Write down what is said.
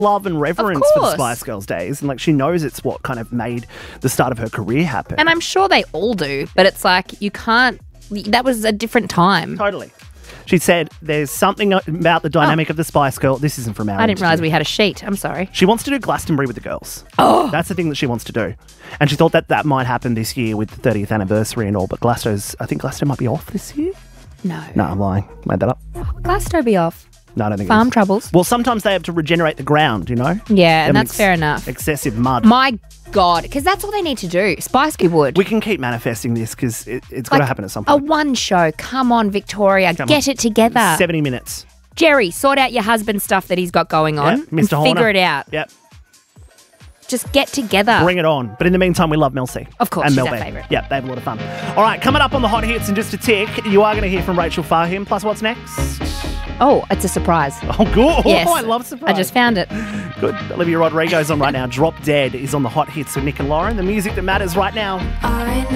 love and reverence for the Spice Girls days, and like she knows it's what kind of made the start of her career happen. And I'm sure they all do, but it's like you can't. That was a different time. Totally. She said there's something about the dynamic of the Spice Girl. This isn't from our I didn't realise interview. we had a sheet. I'm sorry. She wants to do Glastonbury with the girls. Oh. That's the thing that she wants to do. And she thought that that might happen this year with the 30th anniversary and all, but I think Glasgow might be off this year. No. No, I'm lying. Made that up. Glasgow be off. No, I don't think Farm it is. troubles. Well, sometimes they have to regenerate the ground, you know? Yeah, and Them that's fair enough. Excessive mud. My God, because that's all they need to do. Spice Girls would. We can keep manifesting this because it's got to happen at some point. A one show. Come on, Victoria. Get it together. 70 minutes. Jerry, sort out your husband's stuff that he's got going on. Yeah, Mr. Horner. Figure it out. Yep. Just get together. Bring it on. But in the meantime, we love Mel C. Of course, and she's Mel our B. favourite. Yeah, they have a lot of fun. All right, coming up on the Hot Hits in just a tick, you are going to hear from Rachel Fahim. Plus, what's next? Oh, it's a surprise. Oh, good. Yes. Oh, I love surprise. I just found it. Good. Olivia Rodrigo's on right now. Drop Dead is on the Hot Hits with Nick and Lauren. The music that matters right now.